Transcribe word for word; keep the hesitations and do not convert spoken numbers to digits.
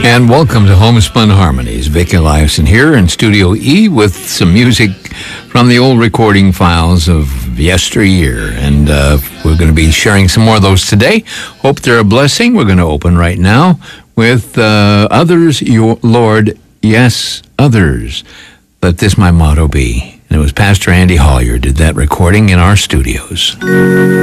And welcome to Homespun Harmonies. Vic Eliason here in Studio E with some music from the old recording files of yesteryear. And uh, we're going to be sharing some more of those today. Hope they're a blessing. We're going to open right now with uh, Others, Your Lord, Yes, Others. Let this my motto be. And it was Pastor Andy Hollier did that recording in our studios.